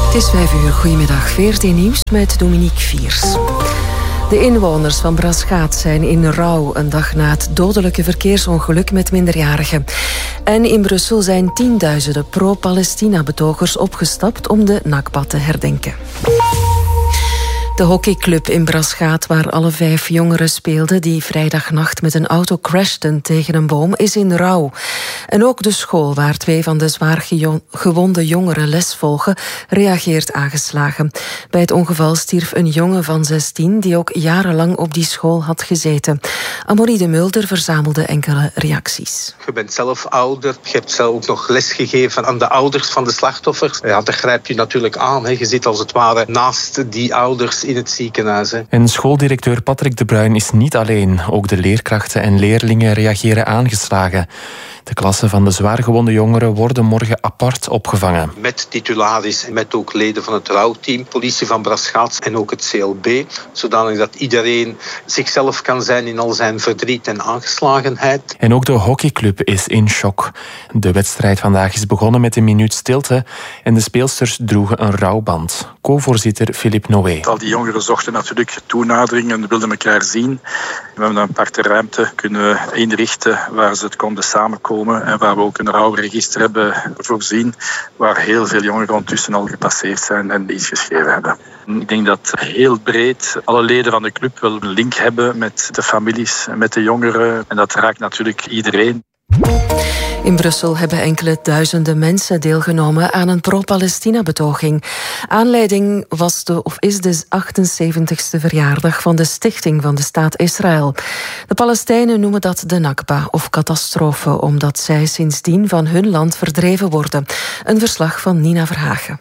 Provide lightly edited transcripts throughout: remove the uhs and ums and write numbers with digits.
Het is 5:00, goedemiddag. VRT Nieuws met Dominique Viers. De inwoners van Braschaat zijn in rouw een dag na het dodelijke verkeersongeluk met minderjarigen. En in Brussel zijn tienduizenden pro-Palestina-betogers opgestapt om de Nakba te herdenken. De hockeyclub in Braschaat, waar alle 5 jongeren speelden die vrijdagnacht met een auto crashten tegen een boom, is in rouw. En ook de school, waar 2 van de zwaar gewonde jongeren les volgen, reageert aangeslagen. Bij het ongeval stierf een jongen van 16 die ook jarenlang op die school had gezeten. Amorie de Mulder verzamelde enkele reacties. Je bent zelf ouder, je hebt zelf ook nog les gegeven aan de ouders van de slachtoffers. Ja, dat grijp je natuurlijk aan. Hè. Je zit als het ware naast die ouders in het ziekenhuis. Hè. En schooldirecteur Patrick de Bruin is niet alleen. Ook de leerkrachten en leerlingen reageren aangeslagen. De klassen van de zwaargewonde jongeren worden morgen apart opgevangen. Met titularis en met ook leden van het rouwteam, politie van Braschaat en ook het CLB. Zodanig dat iedereen zichzelf kan zijn in al zijn verdriet en aangeslagenheid. En ook de hockeyclub is in shock. De wedstrijd vandaag is begonnen met een minuut stilte en de speelsters droegen een rouwband. Co-voorzitter Philippe Noé. Al die jongeren zochten natuurlijk toenadering en wilden elkaar zien. We hebben een aparte ruimte kunnen inrichten waar ze het konden samenkomen. En waar we ook een rouwregister hebben voorzien, waar heel veel jongeren ondertussen al gepasseerd zijn en iets geschreven hebben. Ik denk dat heel breed alle leden van de club wel een link hebben met de families, met de jongeren. En dat raakt natuurlijk iedereen. In Brussel hebben enkele duizenden mensen deelgenomen aan een pro-Palestina-betoging. Aanleiding is de 78e verjaardag van de stichting van de staat Israël. De Palestijnen noemen dat de Nakba of catastrofe, omdat zij sindsdien van hun land verdreven worden. Een verslag van Nina Verhagen.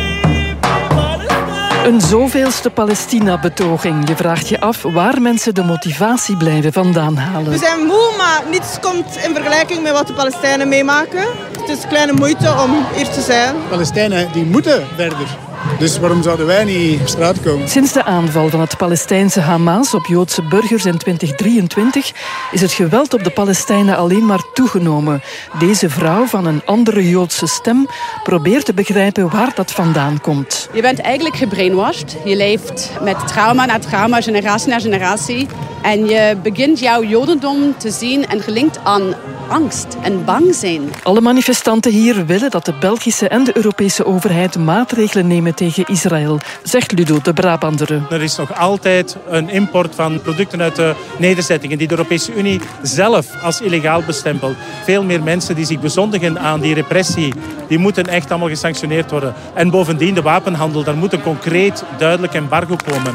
Een zoveelste Palestina-betoging. Je vraagt je af waar mensen de motivatie blijven vandaan halen. We zijn moe, maar niets komt in vergelijking met wat de Palestijnen meemaken. Het is een kleine moeite om hier te zijn. Palestijnen die moeten verder. Dus waarom zouden wij niet op straat komen? Sinds de aanval van het Palestijnse Hamas op Joodse burgers in 2023 is het geweld op de Palestijnen alleen maar toegenomen. Deze vrouw van een andere Joodse stem probeert te begrijpen waar dat vandaan komt. Je bent eigenlijk gebrainwashed. Je leeft met trauma na trauma, generatie na generatie. En je begint jouw jodendom te zien en gelinkt aan angst en bang zijn. Alle manifestanten hier willen dat de Belgische en de Europese overheid maatregelen nemen tegen Israël, zegt Ludo de Brabantere. Er is nog altijd een import van producten uit de nederzettingen die de Europese Unie zelf als illegaal bestempelt. Veel meer mensen die zich bezondigen aan die repressie, die moeten echt allemaal gesanctioneerd worden. En bovendien de wapenhandel, daar moet een concreet, duidelijk embargo komen.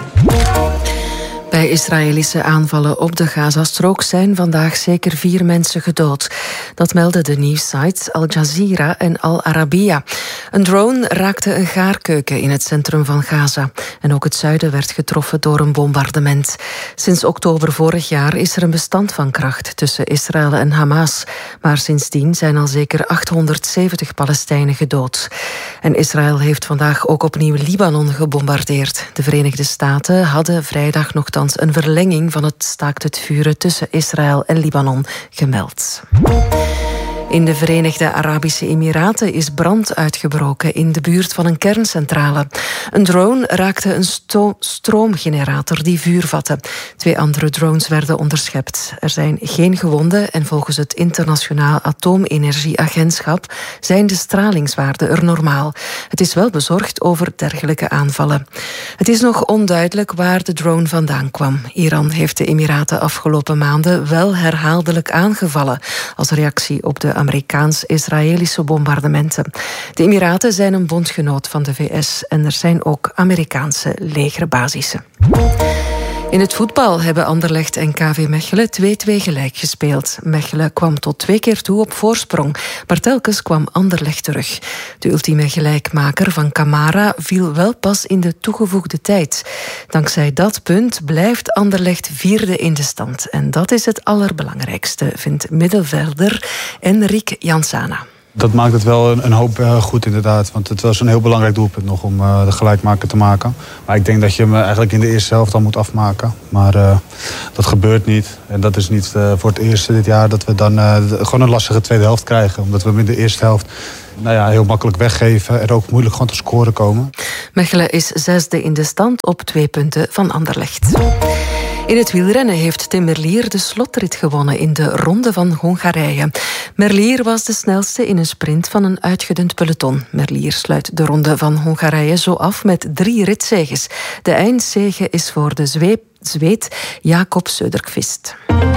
Bij Israëlische aanvallen op de Gazastrook zijn vandaag zeker 4 mensen gedood. Dat melden de nieuwssites Al Jazeera en Al Arabiya. Een drone raakte een gaarkeuken in het centrum van Gaza. En ook het zuiden werd getroffen door een bombardement. Sinds oktober vorig jaar is er een bestand van kracht tussen Israël en Hamas. Maar sindsdien zijn al zeker 870 Palestijnen gedood. En Israël heeft vandaag ook opnieuw Libanon gebombardeerd. De Verenigde Staten hadden vrijdag nogthans een verlenging van het staakt het vuren tussen Israël en Libanon gemeld. In de Verenigde Arabische Emiraten is brand uitgebroken in de buurt van een kerncentrale. Een drone raakte een stroomgenerator die vuur vatte. 2 andere drones werden onderschept. Er zijn geen gewonden en volgens het Internationaal Atoomenergieagentschap zijn de stralingswaarden er normaal. Het is wel bezorgd over dergelijke aanvallen. Het is nog onduidelijk waar de drone vandaan kwam. Iran heeft de Emiraten afgelopen maanden wel herhaaldelijk aangevallen als reactie op de Amerikaans-Israëlische bombardementen. De Emiraten zijn een bondgenoot van de VS en er zijn ook Amerikaanse legerbasissen. In het voetbal hebben Anderlecht en KV Mechelen 2-2 gelijk gespeeld. Mechelen kwam tot 2 keer toe op voorsprong, maar telkens kwam Anderlecht terug. De ultieme gelijkmaker van Camara viel wel pas in de toegevoegde tijd. Dankzij dat punt blijft Anderlecht 4e in de stand. En dat is het allerbelangrijkste, vindt middenvelder Enric Jansana. Dat maakt het wel een hoop goed inderdaad. Want het was een heel belangrijk doelpunt nog om de gelijkmaker te maken. Maar ik denk dat je hem eigenlijk in de eerste helft al moet afmaken. Maar dat gebeurt niet. En dat is niet voor het eerst dit jaar dat we dan gewoon een lastige tweede helft krijgen. Omdat we hem in de eerste helft heel makkelijk weggeven. En ook moeilijk gewoon te scoren komen. Mechelen is 6e in de stand op 2 punten van Anderlecht. In het wielrennen heeft Tim Merlier de slotrit gewonnen in de Ronde van Hongarije. Merlier was de snelste in een sprint van een uitgedund peloton. Merlier sluit de Ronde van Hongarije zo af met 3 ritzeges. De eindzege is voor de Zweed Jakob Söderqvist.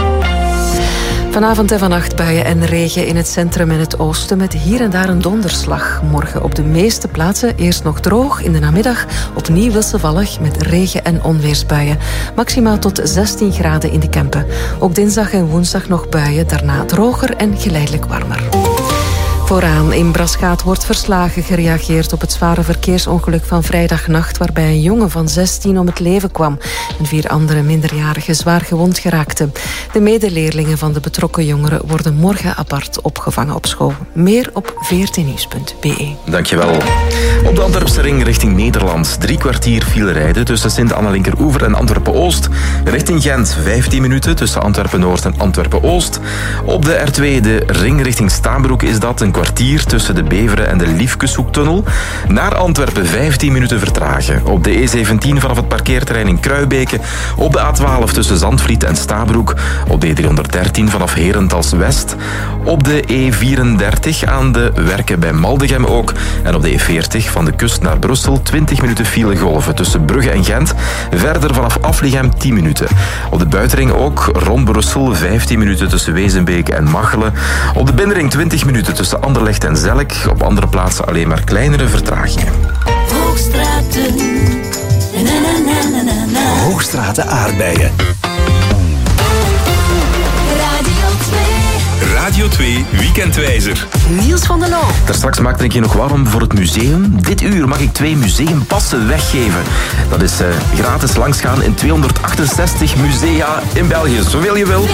Vanavond en vannacht buien en regen in het centrum en het oosten met hier en daar een donderslag. Morgen op de meeste plaatsen eerst nog droog, in de namiddag opnieuw wisselvallig met regen- en onweersbuien. Maximaal tot 16 graden in de Kempen. Ook dinsdag en woensdag nog buien, daarna droger en geleidelijk warmer. Vooraan in Braschaat wordt verslagen gereageerd op het zware verkeersongeluk van vrijdagnacht, waarbij een jongen van 16 om het leven kwam en 4 andere minderjarigen zwaar gewond geraakten. De medeleerlingen van de betrokken jongeren worden morgen apart opgevangen op school. Meer op vrtnieuws.be. Dankjewel. Op de Antwerpse ring richting Nederland 3 kwartier file rijden tussen Sint-Anna-Linkeroever en Antwerpen-Oost. Richting Gent 15 minuten tussen Antwerpen-Noord en Antwerpen-Oost. Op de R2 de ring richting Staanbroek is dat een kwartier tussen de Beveren en de Liefkeshoektunnel. Naar Antwerpen 15 minuten vertragen. Op de E17 vanaf het parkeerterrein in Kruibeke. Op de A12 tussen Zandvliet en Stabroek. Op de E313 vanaf Herentals West. Op de E34 aan de Werken bij Maldegem ook. En op de E40 van de kust naar Brussel 20 minuten file golven tussen Brugge en Gent. Verder vanaf Afligem 10 minuten. Op de buitenring ook rond Brussel 15 minuten tussen Wezenbeek en Machelen. Op de binnenring 20 minuten tussen Anderlecht en Zelk. Op andere plaatsen alleen maar kleinere vertragingen. Hoogstraten. Hoogstraten aardbeien. Radio 2 Weekendwijzer. Niels van der Loo. Daarstraks maakte ik je nog warm voor het museum. Dit uur mag ik 2 museumpassen weggeven. Dat is gratis langsgaan in 268 musea in België. Zoveel je wil.